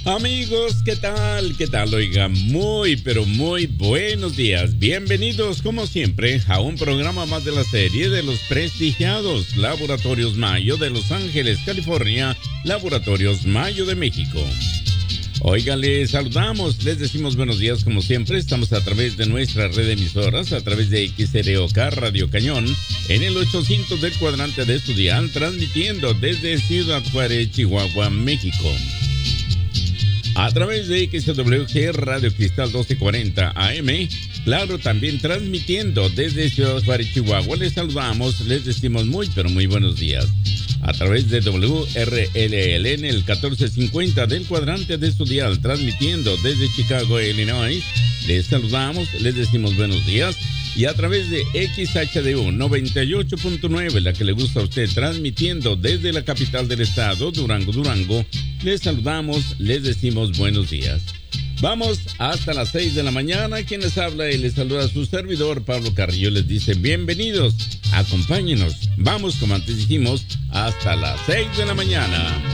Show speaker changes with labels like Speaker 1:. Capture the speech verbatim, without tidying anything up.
Speaker 1: Amigos, ¿qué tal? ¿Qué tal? Oiga, muy, pero muy buenos días. Bienvenidos, como siempre, a un programa más de la serie de los prestigiados Laboratorios Mayo de Los Ángeles, California, Laboratorios Mayo de México. Oiga, les saludamos, les decimos buenos días como siempre. Estamos a través de nuestra red de emisoras, a través de X R O K Radio Cañón, en el ochocientos del cuadrante de Estudial, transmitiendo desde Ciudad Juárez, Chihuahua, México. A través de X W G Radio Cristal doce cuarenta A M, claro, también transmitiendo desde Ciudad Juárez, Chihuahua. Les saludamos, les decimos muy, pero muy buenos días. A través de W R L L en el catorce cincuenta del cuadrante de Estudial, transmitiendo desde Chicago, Illinois. Les saludamos, les decimos buenos días. Y a través de X H D U noventa y ocho punto nueve, la que le gusta a usted, transmitiendo desde la capital del estado, Durango, Durango, les saludamos, les decimos buenos días. Vamos hasta las seis de la mañana. Quien les habla y les saluda a su servidor, Pablo Carrillo, les dice bienvenidos, acompáñenos. Vamos, como antes dijimos, hasta las seis de la mañana.